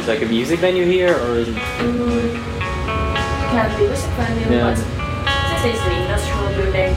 it like a music venue here, or is it? Can be music venue, but this is the industrial building.